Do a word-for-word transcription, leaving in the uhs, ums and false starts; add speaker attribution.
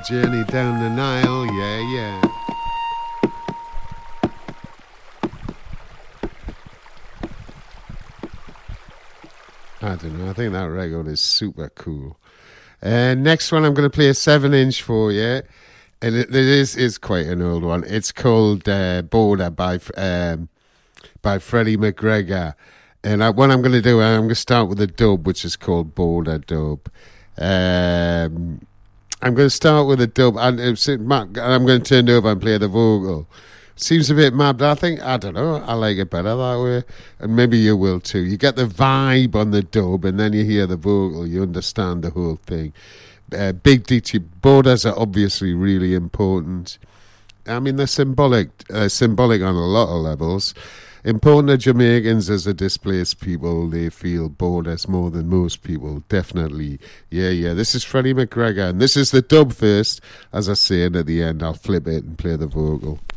Speaker 1: Journey down the Nile, yeah, yeah. I don't know, I think that record is super cool. Uh, next one, I'm going to play a seven inch for you. And it, it is is quite an old one. It's called uh, Border by um, by Freddie McGregor. And I, what I'm going to do, I'm going to start with a dub, which is called Border Dub. Um, I'm going to start with a dub, and I'm going to turn it over and play the vocal. Seems a bit mad, but I think, I don't know, I like it better that way. And maybe you will too. You get the vibe on the dub, and then you hear the vocal, you understand the whole thing. Uh, big D T borders are obviously really important. I mean, they're symbolic, uh, symbolic on a lot of levels. Important to Jamaicans as a displaced people. They feel borders more than most people, definitely. Yeah, yeah. This is Freddie McGregor, and this is the dub first. As I say, and at the end, I'll flip it and play the vocal.